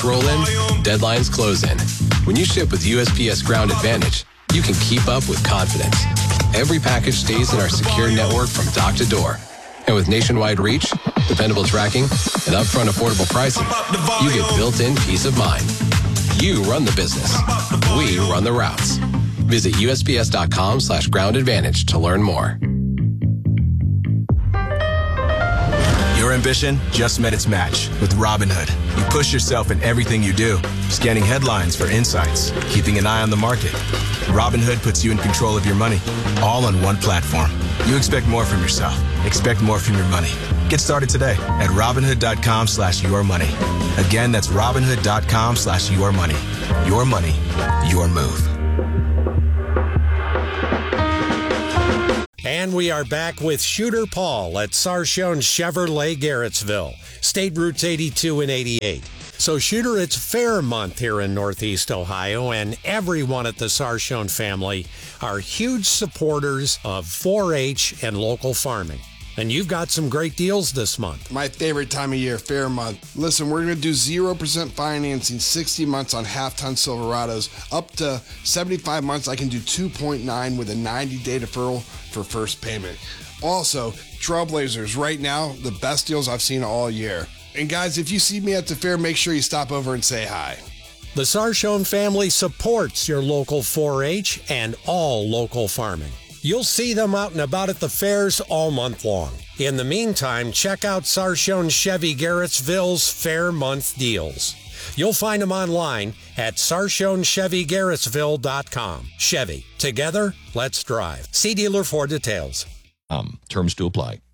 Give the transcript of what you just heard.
Shipments roll in, deadlines close in. When you ship with USPS Ground Advantage, you can keep up with confidence. Every package stays in our secure network from dock to door. And with nationwide reach, dependable tracking, and upfront affordable pricing, you get built-in peace of mind. You run the business. We run the routes. Visit USPS.com/Ground Advantage to learn more. Your ambition just met its match with Robinhood. You push yourself in everything you do, scanning headlines for insights, keeping an eye on the market. Robinhood puts you in control of your money, all on one platform. You expect more from yourself. Expect more from your money. Get started today at Robinhood.com/yourmoney. Again, that's Robinhood.com/yourmoney. Your money, your move. And we are back with Shooter Paul at Sarshone Chevrolet Garrettsville, State Routes 82 and 88. So, Shooter, it's fair month here in Northeast Ohio, and everyone at the Sarshone family are huge supporters of 4-H and local farming. And you've got some great deals this month. My favorite time of year, fair month. Listen, we're going to do 0% financing, 60 months on half-ton Silverados. Up to 75 months, I can do 2.9 with a 90-day deferral for first payment. Also, Trailblazers, right now, the best deals I've seen all year. And guys, if you see me at the fair, make sure you stop over and say hi. The Sarshone family supports your local 4-H and all local farming. You'll see them out and about at the fairs all month long. In the meantime, check out Sarshone Chevy Garrettsville's Fair Month deals. You'll find them online at SarshonChevyGarrettsville.com. Chevy, together, let's drive. See dealer for details. Terms to apply.